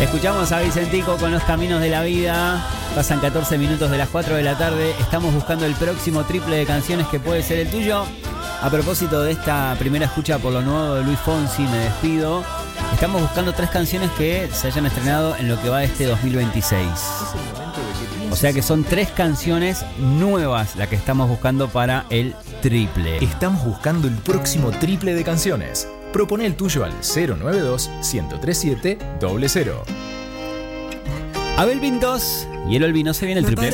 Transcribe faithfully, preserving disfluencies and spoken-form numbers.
Escuchamos a Vicentico con Los Caminos de la Vida. Pasan catorce minutos de las cuatro de la tarde. Estamos buscando el próximo triple de canciones que puede ser el tuyo. A propósito de esta primera escucha por lo nuevo de Luis Fonsi, me despido. Estamos buscando tres canciones que se hayan estrenado en lo que va de este dos mil veintiséis. O sea que son tres canciones nuevas las que estamos buscando para el triple. Estamos buscando el próximo triple de canciones. Propone el tuyo al cero nueve dos, uno cero siete, cero cero. Abel Pintos y el Olvino, se viene el triple.